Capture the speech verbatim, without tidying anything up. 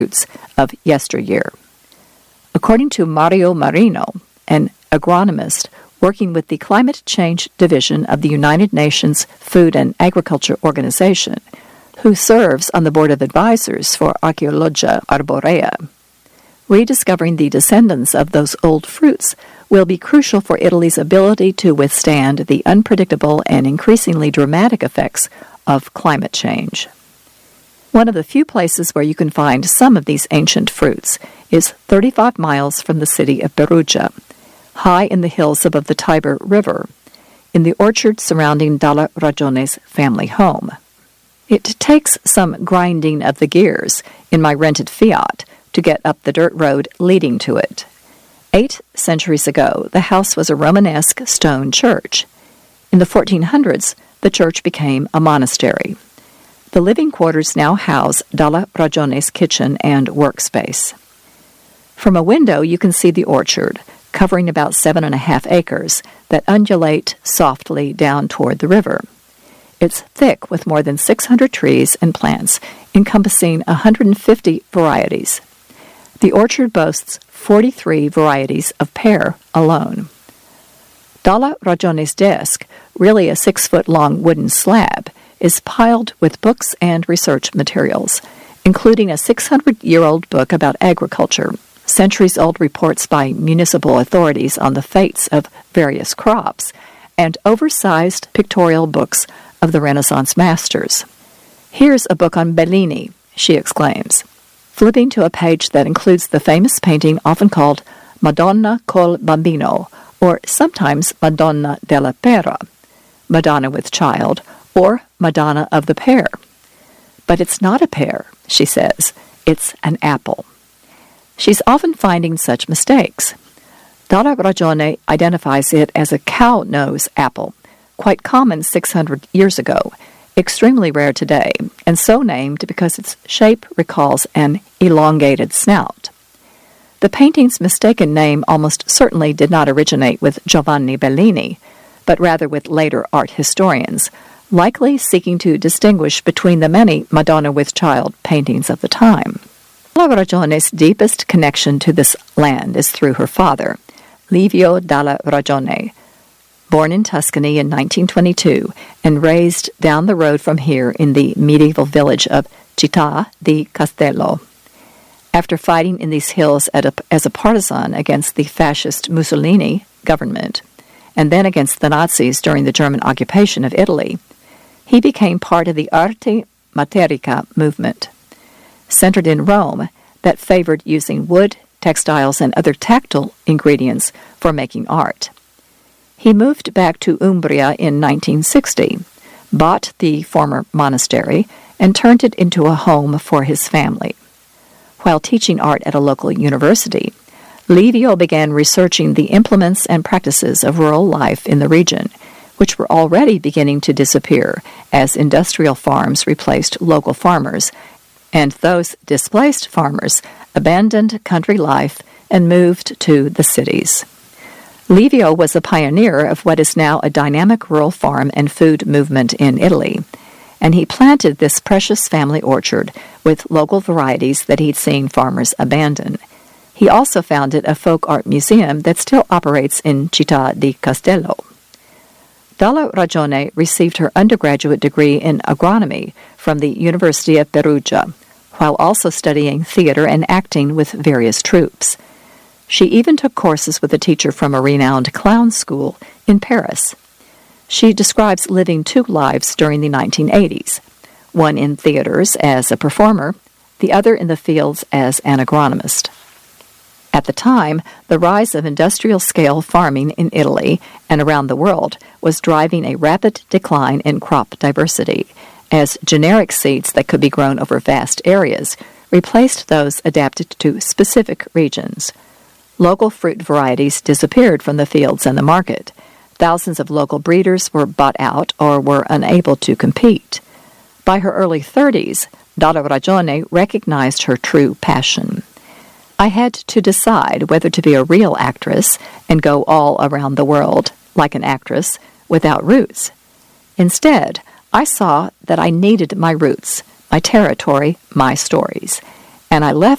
fruits of yesteryear. According to Mario Marino, an agronomist working with the Climate Change Division of the United Nations Food and Agriculture Organization, who serves on the Board of Advisors for Archaeologia Arborea, rediscovering the descendants of those old fruits will be crucial for Italy's ability to withstand the unpredictable and increasingly dramatic effects of climate change. One of the few places where you can find some of these ancient fruits is thirty-five miles from the city of Perugia, high in the hills above the Tiber River, in the orchard surrounding Dalla Ragione's family home. It takes some grinding of the gears in my rented Fiat to get up the dirt road leading to it. Eight centuries ago, the house was a Romanesque stone church. In the fourteen hundreds, the church became a monastery. The living quarters now house Dalla Ragione's kitchen and workspace. From a window, you can see the orchard, covering about seven and a half acres, that undulate softly down toward the river. It's thick with more than six hundred trees and plants, encompassing one hundred fifty varieties. The orchard boasts forty-three varieties of pear alone. Dalla Ragione's desk, really a six-foot-long wooden slab, is piled with books and research materials, including a six hundred year old book about agriculture, centuries-old reports by municipal authorities on the fates of various crops, and oversized pictorial books of the Renaissance masters. "Here's a book on Bellini," she exclaims, flipping to a page that includes the famous painting often called Madonna col Bambino, or sometimes Madonna della Pera, Madonna with Child, or Madonna of the Pear. But it's not a pear, she says. It's an apple. She's often finding such mistakes. Dalla Ragione identifies it as a cow-nose apple, quite common six hundred years ago, extremely rare today, and so named because its shape recalls an elongated snout. The painting's mistaken name almost certainly did not originate with Giovanni Bellini, but rather with later art historians, likely seeking to distinguish between the many Madonna with Child paintings of the time. Dalla Ragione's deepest connection to this land is through her father, Livio Dalla Ragione, born in Tuscany in nineteen twenty-two and raised down the road from here in the medieval village of Città di Castello. After fighting in these hills at a, as a partisan against the fascist Mussolini government, and then against the Nazis during the German occupation of Italy, he became part of the Arte Materica movement, centered in Rome, that favored using wood, textiles, and other tactile ingredients for making art. He moved back to Umbria in nineteen sixty, bought the former monastery, and turned it into a home for his family. While teaching art at a local university, Livio began researching the implements and practices of rural life in the region, which were already beginning to disappear as industrial farms replaced local farmers, and those displaced farmers abandoned country life and moved to the cities. Livio was a pioneer of what is now a dynamic rural farm and food movement in Italy, and he planted this precious family orchard with local varieties that he'd seen farmers abandon. He also founded a folk art museum that still operates in Città di Castello. Dalla Ragione received her undergraduate degree in agronomy from the University of Perugia, while also studying theater and acting with various troupes. She even took courses with a teacher from a renowned clown school in Paris. She describes living two lives during the nineteen eighties, one in theaters as a performer, the other in the fields as an agronomist. At the time, the rise of industrial-scale farming in Italy and around the world was driving a rapid decline in crop diversity, as generic seeds that could be grown over vast areas replaced those adapted to specific regions. Local fruit varieties disappeared from the fields and the market. Thousands of local breeders were bought out or were unable to compete. By her early thirties, Dalla Ragione recognized her true passion. I had to decide whether to be a real actress and go all around the world, like an actress, without roots. Instead, I saw that I needed my roots, my territory, my stories. and I left